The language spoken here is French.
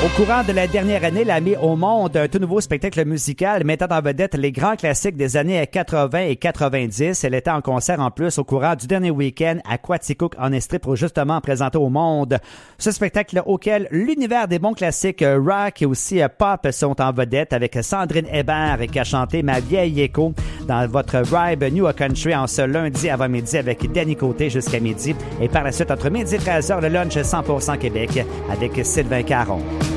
Au courant de la dernière année, elle a mis au monde un tout nouveau spectacle musical mettant en vedette les grands classiques des années 80 et 90. Elle était en concert en plus au courant du dernier week-end à Quaticook en Estrie pour justement présenter au monde ce spectacle auquel l'univers des bons classiques rock et aussi pop sont en vedette avec Sandrine Hébert qui a chanté Ma vieille écho dans votre Vibe New Country en ce lundi avant midi avec Danny Côté jusqu'à midi et par la suite entre midi et 13h le lunch 100% Québec avec Sylvain Caron.